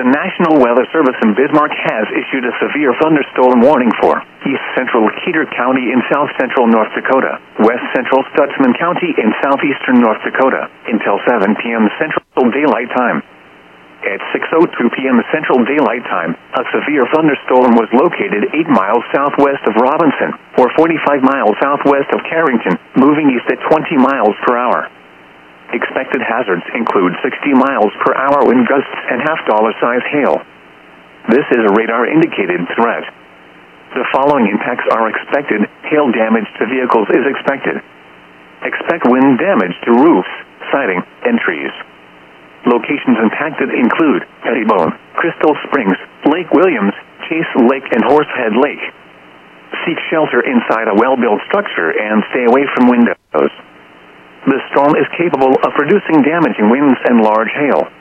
The National Weather Service in Bismarck has issued a severe thunderstorm warning for east central Keeter County in south central North Dakota, west central Stutsman County in southeastern North Dakota, until 7 p.m. Central Daylight Time. At 6:02 p.m. Central Daylight Time, a severe thunderstorm was located 8 miles southwest of Robinson, or 45 miles southwest of Carrington, moving east at 20 miles per hour. Expected hazards include 60 miles per hour wind gusts and half-dollar-size hail. This is a radar-indicated threat. The following impacts are expected. Hail damage to vehicles is expected. Expect wind damage to roofs, siding, and trees. Locations impacted include Pettibone, Crystal Springs, Lake Williams, Chase Lake, and Horsehead Lake. Seek shelter inside a well-built structure and stay away from windows. The storm is capable of producing damaging winds and large hail.